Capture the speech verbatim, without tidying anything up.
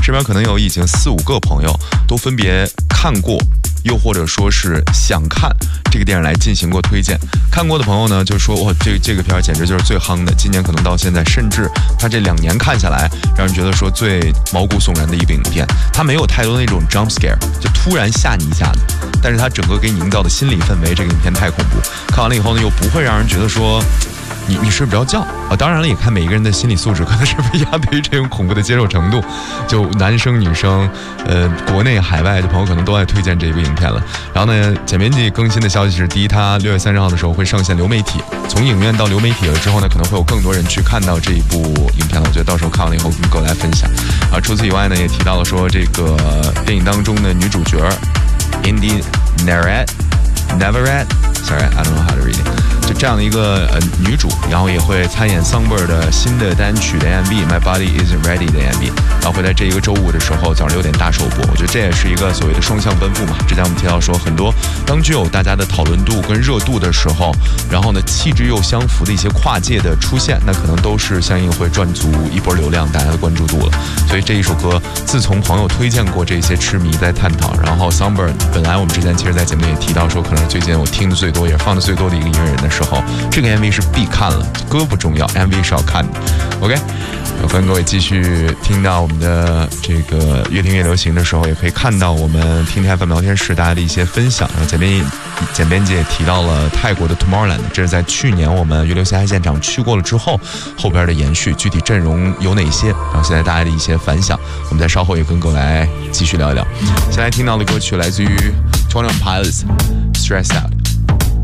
身边可能有已经四五个朋友都分别看过，又或者说是想看这个电影来进行过推荐。看过的朋友呢就说哇，这这个片简直就是最夯的，今年可能到现在，甚至他这两年看下来让人觉得说最毛骨悚然的一部影片。他没有太多那种 jump scare， 就突然吓你一下的，但是他整个给你营造的心理氛围，这个影片太恐怖，看完了以后呢又不会让人觉得说你你睡不着觉啊。当然了，也看每一个人的心理素质可能是不一样，对于这种恐怖的接受程度，就男生女生，呃，国内海外的朋友可能都爱推荐这一部影片了。然后呢，简编辑更新的消息是，第一，它六月三十号的时候会上线流媒体，从影院到流媒体了之后呢，可能会有更多人去看到这一部影片了。我觉得到时候看完了以后跟各位来分享。啊，除此以外呢，也提到了说这个电影当中的女主角 Indy Navarette。Sorry, I don't know how to read it. 就这样的一个呃女主，然后也会参演 Songbird 的新的单曲的 M V， My Body Isn't Ready 的 M V， 然后会在这一个周五的时候早上六点大首播。我觉得这也是一个所谓的双向奔赴嘛。之前我们提到说，很多当具有大家的讨论度跟热度的时候，然后呢气质又相符的一些跨界的出现，那可能都是相应会赚足一波流量，大家的关注度了。所以这一首歌，自从朋友推荐过，这些痴迷在探讨，然后 Songbird 本来我们之前其实在节目也提到说，可能是最近我听的最多也放的最多的一个音乐人的时候，这个 M V 是必看了，歌不重要 ，M V 是要看的。OK， 我跟各位继续听到我们的这个越听越流行的时候，也可以看到我们听听 F M 聊天室大家的一些分享。然后简编简编辑也提到了泰国的 Tomorrowland， 这是在去年我们越流嘻哈现场去过了之后，后边的延续，具体阵容有哪些？然后现在大家的一些反响，我们在稍后也跟各位来继续聊一聊。现在听到的歌曲来自于twenty one Pilots， Stressed Out。